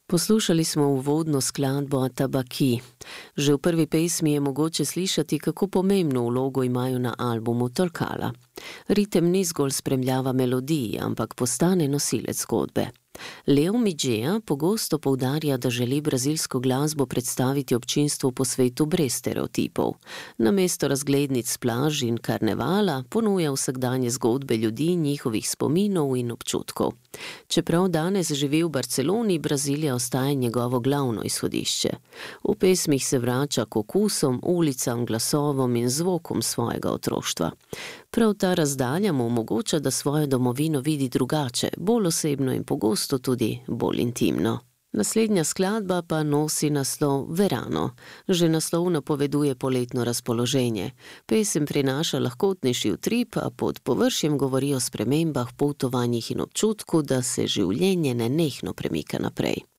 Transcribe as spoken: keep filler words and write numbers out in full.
Poslušali smo uvodno skladbo Tabaki. Že v prvi pesmi je mogoče slišati, kako pomembno vlogo imajo na albumu Torkala. Ritem ni zgolj spremljava melodiji, ampak postane nosilec zgodbe. Leo Midžeja pogosto poudarja, da želi brazilsko glasbo predstaviti občinstvu po svetu brez stereotipov. Namesto razglednic plaž in karnevala ponuja vsakdanje zgodbe ljudi, njihovih spominov in občutkov. Čeprav danes živi v Barceloni, Brazilija ostaja njegovo glavno izhodišče. V pesmih se vrača k okusom, ulicam, glasovom in zvokom svojega otroštva. Prav ta razdalja mu omogoča, da svojo domovino vidi drugače, bolj osebno in pogosto tudi bolj intimno. Naslednja skladba pa nosi naslov Verano. Že naslov napoveduje poletno razpoloženje. Pesem prinaša lahkotnejši utrip, a pod površjem govori o spremembah, potovanjih in občutku, da se življenje nenehno premika naprej.